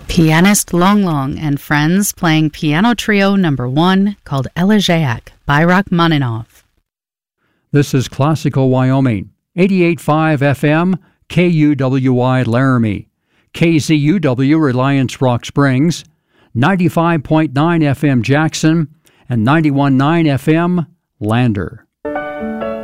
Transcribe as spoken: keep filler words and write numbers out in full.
Pianist Long Long and friends playing piano trio number one called Elegiac by Rachmaninoff. This is Classical Wyoming, eighty-eight point five F M, K U W I Laramie, K Z U W Reliance Rock Springs, ninety-five point nine F M Jackson, and ninety-one point nine F M Lander.